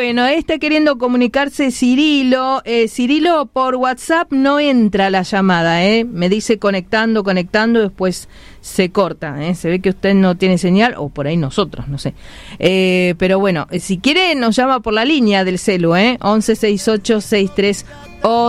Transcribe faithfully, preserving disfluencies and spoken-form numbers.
Bueno, ahí está queriendo comunicarse Cirilo. Eh, Cirilo, por WhatsApp no entra la llamada, ¿eh? Me dice conectando, conectando, después se corta, ¿eh? Se ve que usted no tiene señal, o por ahí nosotros, no sé. Eh, pero bueno, si quiere nos llama por la línea del celu, ¿eh? once sesenta y ocho sesenta y tres once.